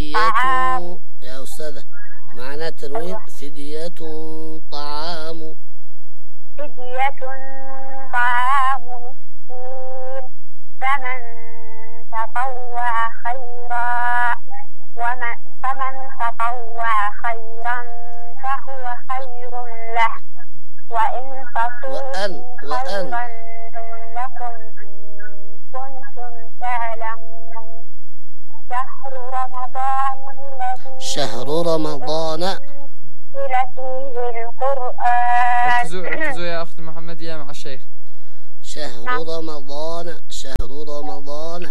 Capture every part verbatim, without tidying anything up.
فدية يا أستاذة معنى تنوين فدية طعام فدية طعام مسكين فمن تطوع خيرا ومن فمن تطوع خيرا فهو خير له وإن تصوموا خيرا لكم إن كنتم تعلمون شهر رمضان الذي شهر رمضان أنزل فيه القرآن. ركزوا ركزوا يا أخت محمدية مع الشيخ. شهر رمضان شهر رمضان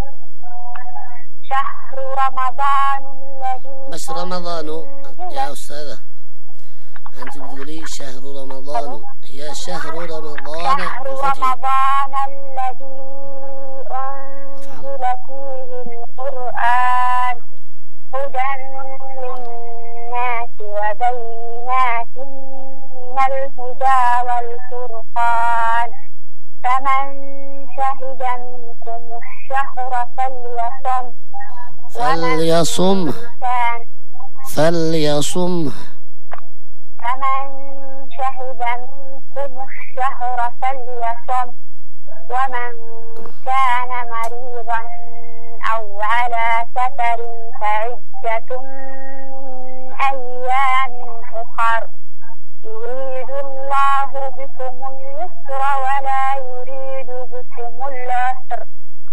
شهر رمضان الذي مش رمضان يا أستاذة أنت بتقولي شهر رمضان هي شهر رمضان شهر رمضان الذي أنزل فيه القرآن هدى للناس وبينات من الهدى والفرقان فمن شهد منكم الشهر فليصم فليصم فليصم فمن شهد منكم الشهر فليصم ومن كان مريضا أو على سفر فعدة من أيام أخر يريد الله بكم اليسر ولا يريد بكم العسر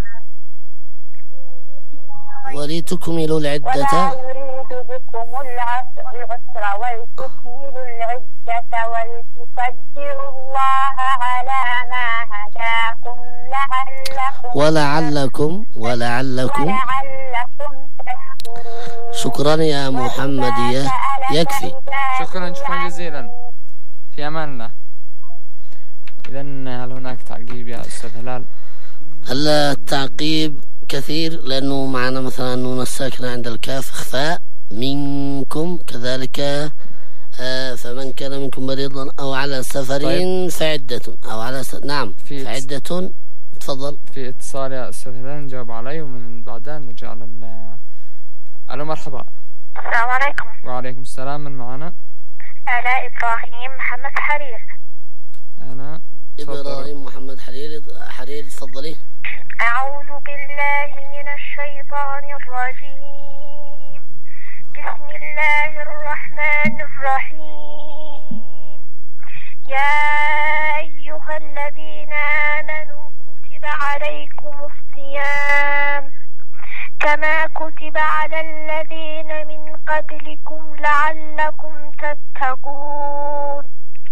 ولتكملوا العدة ولا يريد بكم العسر ولتكملوا العدة ولتكبروا الله على ما هداكم لعلكم ولعلكم ولعلكم ولعلكم تشكرون. شكرا يا محمدية يكفي. شكرا شكرا جزيلا في أمان الله. إذا هل هناك تعقيب يا أستاذ هلال؟ التعقيب كثير لأنه معنا مثلا نون الساكنة عند الكاف إخفاء منكم كذلك آه فمن كان منكم مريضا أو على سفر طيب. فعدة أو على س... نعم فعدة. تفضل. في اتصال يا أستاذ هلال نجاوب عليه ومن بعدها نرجع لل. ألو مرحبا. السلام عليكم. وعليكم السلام. من معنا؟ آلاء إبراهيم محمد حرير. أنا إبراهيم محمد حرير. حرير تفضلي. أعوذ بالله من الشيطان الرجيم بسم الله الرحمن الرحيم يا أيها الذين آمنوا كتب عليكم الصيام كما كتب على الذين من قبلكم لعلكم تتقون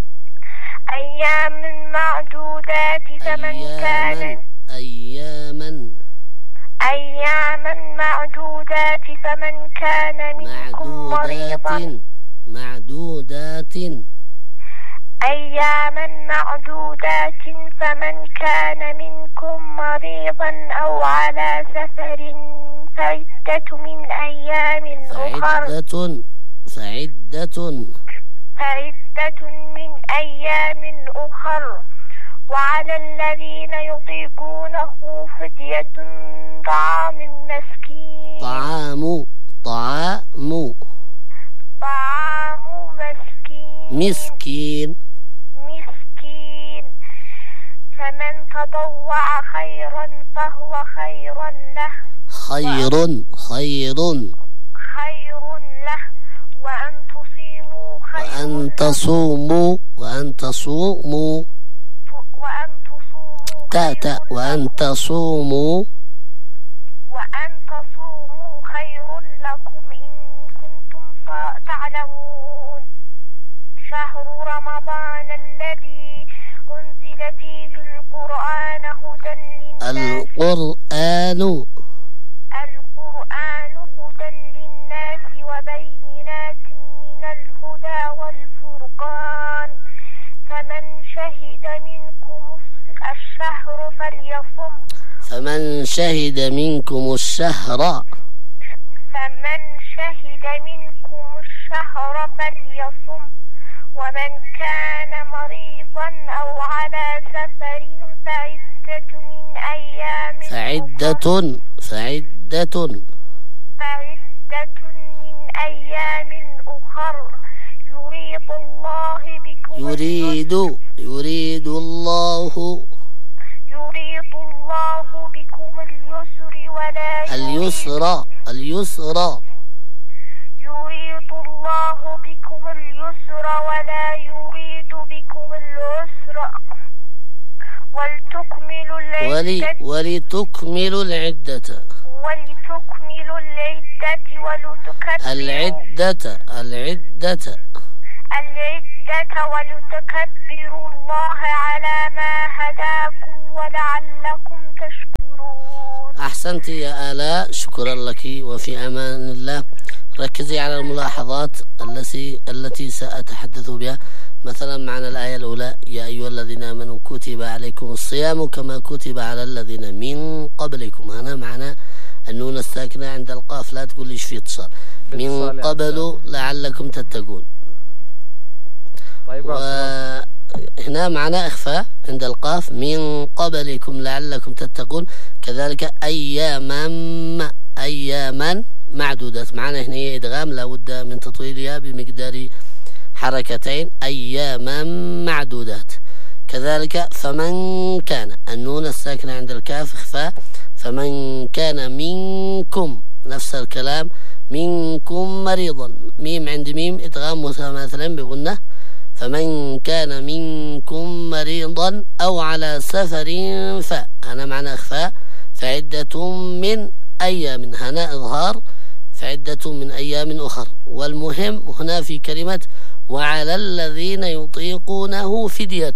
أيام معدودات فمن كان أياما أياما معدودات فمن كان منكم مريضا معدودات أياما معدودات فمن كان منكم مريضا أو على سفر فعدة من أيام أخر فعدة فعدة فعدة من أيام أخر وعلى الذين يطيقونه فدية طعام مسكين طعام طعام طعام مسكين مسكين مسكين فمن تطوع خيرا فهو خير له خير خير خير له وأن تصيموا خير وأن تصوموا وأن تصوموا وأن تصوموا تاتا وأن تصوموا وأن تصوموا خير لكم إن كنتم تعلمون شهر رمضان الذي أنزل فيه القرآن هدى للناس القرآن القرآن هدى للناس وبينات من الهدى والفرقان فمن شهد منكم الشهر فليصم فمن شهد منكم الشهر فمن شهد منكم الشهر فليصم ومن كان مريضا أو على سفر فعدة من أيام فعدة فعدة فعدة يريد يريد الله يريد الله بكم اليسر ولا اليسر اليسر يريد الله بكم اليسر ولا يريد بكم العسر ولتكملوا ولي العدة ولتكملوا العدة ولتكملوا العدة ولتكبروا العدة العدة العدة ولتكبروا الله على ما هداكم ولعلكم تشكرون. أحسنت يا آلاء، شكرا لك وفي أمان الله. ركزي على الملاحظات التي التي سأتحدث بها. مثلا معنى الآية الأولى يا أيها الذين آمنوا كتب عليكم الصيام كما كتب على الذين من قبلكم. هنا معنى النون الساكنة عند القاف، لا تقول ليش في اتصال. من قبل لعلكم تتقون. طيب وهنا معنى إخفاء عند القاف من قبلكم لعلكم تتقون. كذلك أياما أياما معدودات، معنى هنا هي إدغام لا بد من تطويلها بمقدار حركتين، أياما معدودات. كذلك فمن كان النون الساكنة عند الكاف إخفاء، فمن كان منكم نفس الكلام، منكم مريضا، ميم عند ميم إدغام متماثلا بغنة، فمن كان منكم مريضا أو على سفر ف أنا معنى إخفاء فعدة من أيام، هنا إظهار فعدة من أيام أخر. والمهم هنا في كلمة وعلى الذين يطيقونه فدية.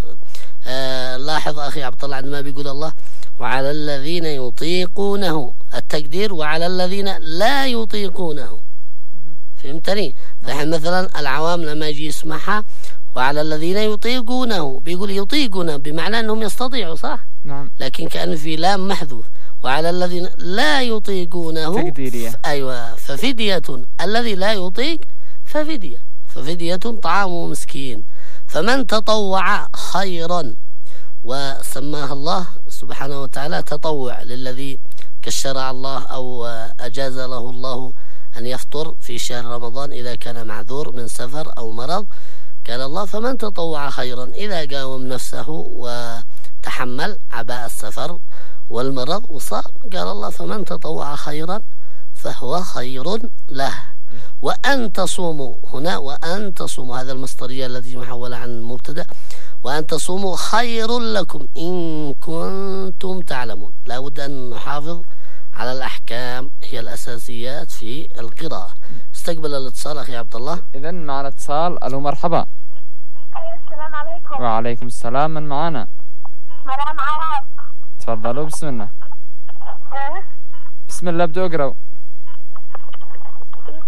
آه لاحظ أخي عبد الله عندما بيقول الله وعلى الذين يطيقونه، التقدير وعلى الذين لا يطيقونه. فهمتني؟ فحين مثلا العوام لما يجي يسمعها وعلى الذين يطيقونه بيقول يطيقونه بمعنى أنهم يستطيعوا، صح؟ نعم. لكن كأن في لام محذوف، وعلى الذين لا يطيقونه تقديرية. أيوة، ففدية الذي لا يطيق ففدية ففدية طعام مسكين. فمن تطوع خيرا، وسماها الله سبحانه وتعالى تطوع للذي كشرع الله أو أجاز له الله أن يفطر في شهر رمضان إذا كان معذور من سفر أو مرض. قال الله فمن تطوع خيرا، إذا قاوم نفسه وتحمل عباء السفر والمرض وصام، قال الله فمن تطوع خيرا فهو خير له. وأن تصوموا، هنا وأن تصوموا هذا المصدرية الذي محولة عن المبتدأ، وأن تصوموا خير لكم إن كنتم تعلمون. لا بد أن نحافظ على الأحكام، هي الأساسيات في القراءة. استقبل الاتصال أخي عبد الله. إذن معنا اتصال. ألو مرحبا. السلام عليكم. وعليكم السلام. من معنا؟ مرام عرب. تفضلوا. بسم الله. ها؟ بسم الله، ابدأوا اقرأوا.